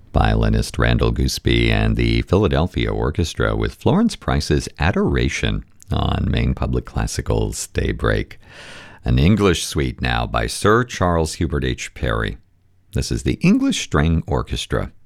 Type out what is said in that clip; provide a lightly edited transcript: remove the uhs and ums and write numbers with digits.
violinist Randall Goospie and the Philadelphia Orchestra with Florence Price's Adoration on Maine Public Classical's Daybreak. An English suite now by Sir Charles Hubert H. Parry. This is the English String Orchestra.